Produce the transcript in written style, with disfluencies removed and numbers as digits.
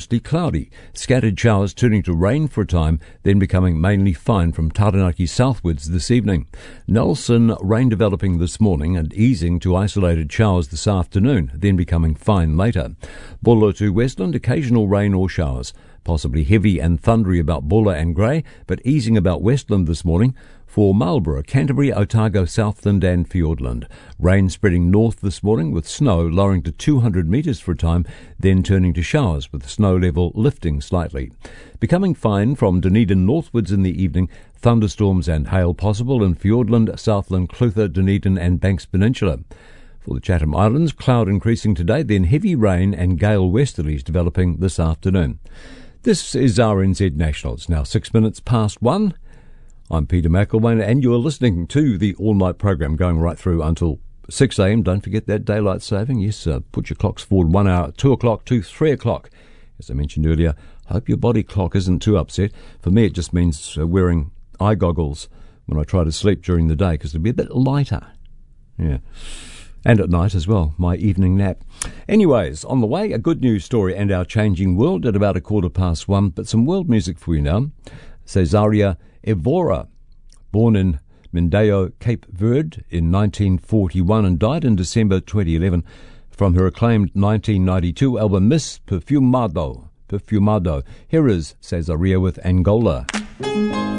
mostly cloudy. Scattered showers turning to rain for a time, then becoming mainly fine from Taranaki southwards this evening. Nelson, rain developing this morning and easing to isolated showers this afternoon, then becoming fine later. Bulla to Westland, occasional rain or showers. Possibly heavy and thundery about Bulla and Grey, but easing about Westland this morning. For Marlborough, Canterbury, Otago, Southland and Fiordland. Rain spreading north this morning with snow lowering to 200 metres for a time, then turning to showers with the snow level lifting slightly. Becoming fine from Dunedin northwards in the evening, thunderstorms and hail possible in Fiordland, Southland, Clutha, Dunedin and Banks Peninsula. For the Chatham Islands, cloud increasing today, then heavy rain and gale westerlies developing this afternoon. This is RNZ National. It's now 6 minutes past 1. I'm Peter McElwain, and you're listening to the all-night program going right through until 6 a.m. Don't forget that daylight saving. Yes, put your clocks forward 1 hour, 2 o'clock to 3 o'clock. As I mentioned earlier, hope your body clock isn't too upset. For me, it just means wearing eye goggles when I try to sleep during the day, because it'll be a bit lighter. Yeah. And at night as well, my evening nap. Anyways, on the way, a good news story and our changing world at about 1:15, but some world music for you now. Cesaria Evora, born in Mindeo, Cape Verde in 1941 and died in December 2011 from her acclaimed 1992 album Miss Perfumado. Here is Cesaria with Angola.